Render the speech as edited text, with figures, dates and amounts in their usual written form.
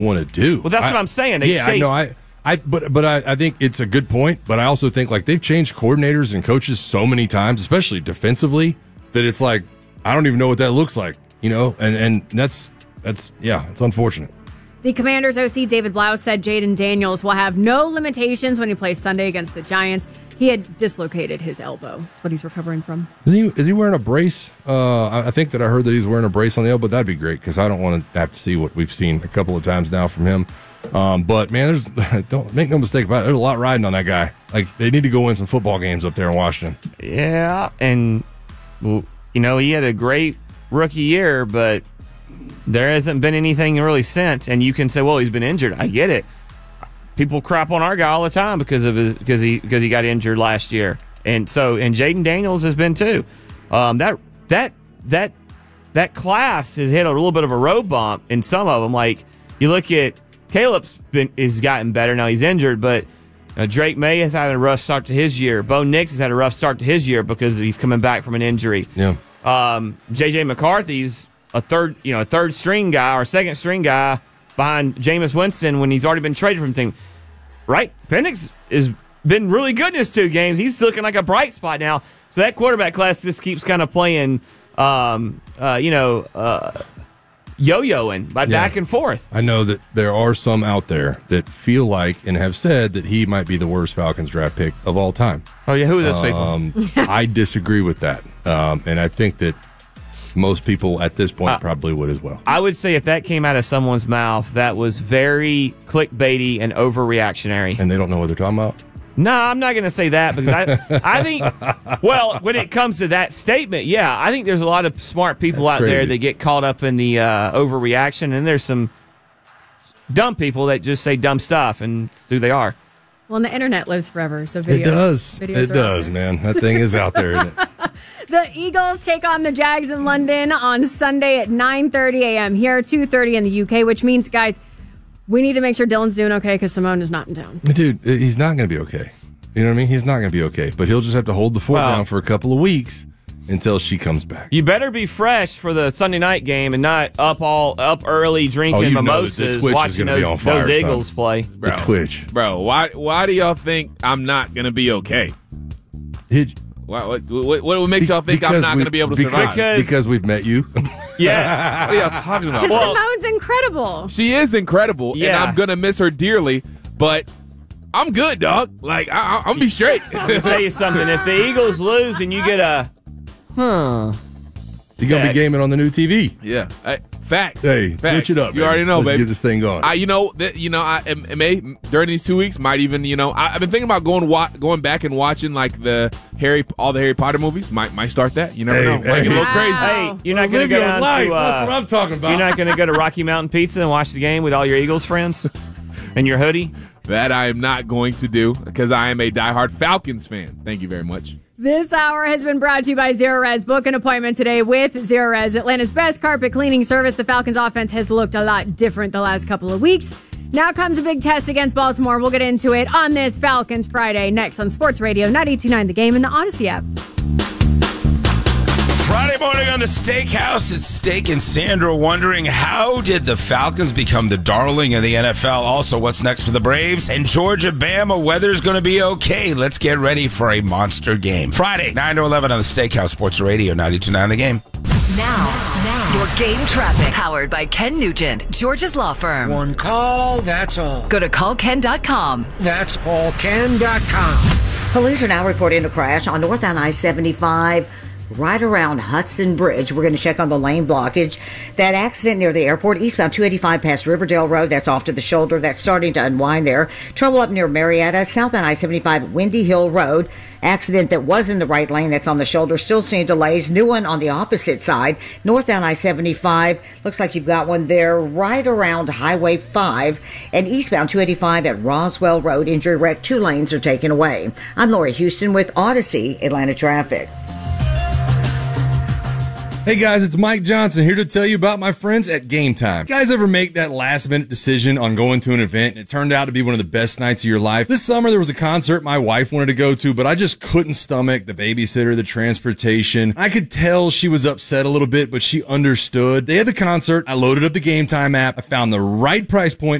want to do. Well, that's what I'm saying. But I think it's a good point. But I also think like they've changed coordinators and coaches so many times, especially defensively, that it's like I don't even know what that looks like. And that's it's unfortunate. The Commanders OC David Blau said Jaden Daniels will have no limitations when he plays Sunday against the Giants. He had dislocated his elbow. That's what he's recovering from. Is he wearing a brace? I think that I heard that he's wearing a brace on the elbow. That'd be great because I don't want to have to see what we've seen a couple of times now from him. But man, don't make no mistake about it. There's a lot riding on that guy. Like they need to go win some football games up there in Washington. Yeah, and he had a great rookie year, but there hasn't been anything really since. And you can say, well, he's been injured. I get it. People crap on our guy all the time because he got injured last year, and Jaden Daniels has been too. That class has hit a little bit of a road bump in some of them. Like you look at Caleb's has gotten better now. He's injured, but Drake May has had a rough start to his year. Bo Nix has had a rough start to his year because he's coming back from an injury. Yeah. JJ McCarthy's a third string guy or second string guy behind Jameis Winston when he's already been traded from the team. Right? Penix has been really good in his 2 games. He's looking like a bright spot now. So that quarterback class just keeps kind of playing, yo-yoing back and forth. I know that there are some out there that feel like and have said that he might be the worst Falcons draft pick of all time. Oh, yeah? Who are those people? I disagree with that. And I think that most people at this point probably would as well. I would say if that came out of someone's mouth, that was very clickbaity and overreactionary. And they don't know what they're talking about? No, I'm not going to say that because I think, well, when it comes to that statement, yeah, I think there's a lot of smart people out there that get caught up in the overreaction, and there's some dumb people that just say dumb stuff, and it's who they are. Well, and the internet lives forever, so videos. It does. It does, man. That thing is out there, isn't it? The Eagles take on the Jags in London on Sunday at 9:30 a.m. here, 2:30 in the UK, which means, guys, we need to make sure Dylan's doing okay because Simone is not in town. Dude, he's not going to be okay. You know what I mean? He's not going to be okay, but he'll just have to hold the fort down for a couple of weeks until she comes back. You better be fresh for the Sunday night game and not up early drinking mimosas watching those Eagles play. Bro, the Twitch. Bro, why do y'all think I'm not going to be okay? What makes y'all think I'm not going to be able to survive? Because we've met you. Yeah. What are y'all talking about? Simone's incredible. She is incredible, and I'm going to miss her dearly, but I'm good, dog. Like, I'm going to be straight. Let me tell you something. If the Eagles lose and you get a, you're going to be gaming on the new TV. Yeah. Facts. Hey, Facts. switch it up. You already know, Let's baby. get this thing going. I may during these 2 weeks might even I've been thinking about going back and watching like all the Harry Potter movies. Might start that. You never know. Might get a little crazy. Hey, you're not going to go down to that's what I'm talking about. You're not going to go to Rocky Mountain Pizza and watch the game with all your Eagles friends and your hoodie. That I am not going to do because I am a diehard Falcons fan. Thank you very much. This hour has been brought to you by Zerorez. Book an appointment today with Zerorez, Atlanta's best carpet cleaning service. The Falcons offense has looked a lot different the last couple of weeks. Now comes a big test against Baltimore. We'll get into it on this Falcons Friday, next on Sports Radio 92.9 The Game and the Odyssey app. Friday morning on the Steakhouse, it's Steak and Sandra wondering, how did the Falcons become the darling of the NFL? Also, what's next for the Braves? And Georgia, Bama, weather's going to be okay. Let's get ready for a monster game. Friday, 9 to 11 on the Steakhouse, Sports Radio 92.9 The Game. Now, your game traffic. Powered by Ken Nugent, Georgia's law firm. One call, that's all. Go to callken.com. That's allken.com. Police are now reporting a crash on northbound I-75 right around Hudson Bridge. We're going to check on the lane blockage. That accident near the airport, eastbound 285 past Riverdale Road, that's off to the shoulder. That's starting to unwind there. Trouble up near Marietta, southbound I-75 Windy Hill Road. Accident that was in the right lane, that's on the shoulder. Still seeing delays. New one on the opposite side. Northbound I-75, looks like you've got one there right around Highway 5. And eastbound 285 at Roswell Road, injury wreck. 2 lanes are taken away. I'm Lori Houston with Odyssey Atlanta Traffic. Hey guys, it's Mike Johnson here to tell you about my friends at Game Time. You guys ever make that last minute decision on going to an event and it turned out to be one of the best nights of your life? This summer there was a concert my wife wanted to go to, but I just couldn't stomach the babysitter, the transportation. I could tell she was upset a little bit, but she understood. Day of the concert, I loaded up the Game Time app. I found the right price point